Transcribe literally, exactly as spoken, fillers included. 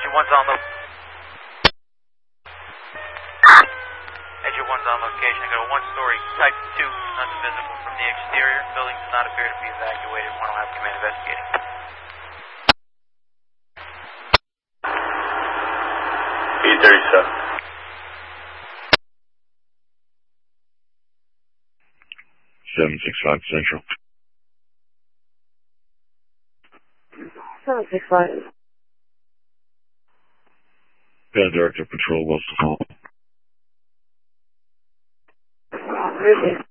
Engine one's on location. Engine one's on location. I got a one-story Type two, none visible from the exterior. Building does not appear to be evacuated. One will have to be investigating. E thirty-seven. seven six five Central. seven six five. Got Director of Patrol, what's the call? Really?